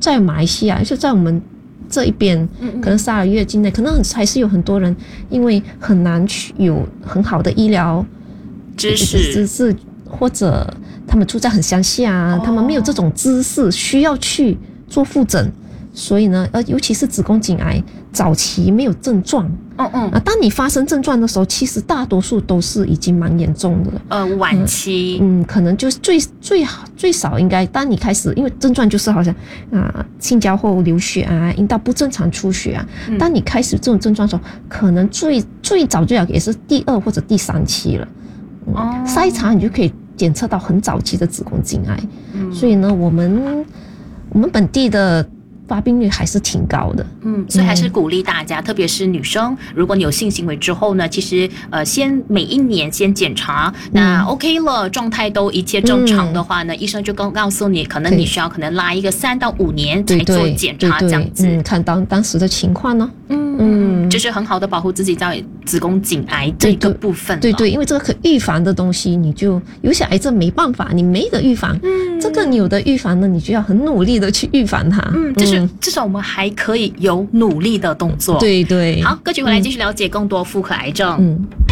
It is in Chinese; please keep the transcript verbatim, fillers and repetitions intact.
在马来西亚，就在我们这一边，可能十二月境内，可能还是有很多人因为很难去有很好的医疗知识知识，或者他们住在很乡下啊，哦、他们没有这种知识，需要去做复诊。所以呢，呃，尤其是子宫颈癌早期没有症状， 嗯嗯， 啊，当你发生症状的时候，其实大多数都是已经蛮严重的了， 呃，晚期， 嗯，嗯可能就是最最好最少应该，当你开始，因为症状就是好像啊、呃，性交后流血啊，阴道不正常出血啊，嗯、当你开始这种症状的时候，可能最最早最早也是第二或者第三期了，嗯，哦、筛查你就可以检测到很早期的子宫颈癌，嗯，所以呢，我们我们本地的发病率还是挺高的， 嗯，所以还是鼓励大家，嗯、特别是女生，如果你有性行为之后呢，其实呃，先每一年先检查，嗯、那 OK 了，状态都一切正常的话呢，嗯、医生就告告诉你，可能你需要可能拉一个三到五年才做检查，这样子， 嗯，看当当时的情况呢， 嗯嗯，这是很好的保护自己在子宫颈癌这个部分， 对 对, 对，因为这个可预防的东西，你就有些癌症没办法，你没得预防，嗯，这个你有的预防呢，你就要很努力的去预防它， 嗯，就是。至少我们还可以有努力的动作。 对对。 好，歌曲回来继续了解更多妇科癌症。 嗯。